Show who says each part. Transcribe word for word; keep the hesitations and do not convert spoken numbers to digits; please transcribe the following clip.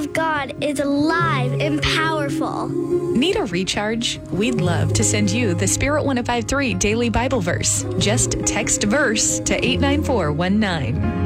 Speaker 1: of God is alive and powerful.
Speaker 2: Need a recharge? We'd love to send you the Spirit one oh five three Daily Bible Verse. Just text verse to eight nine four one nine.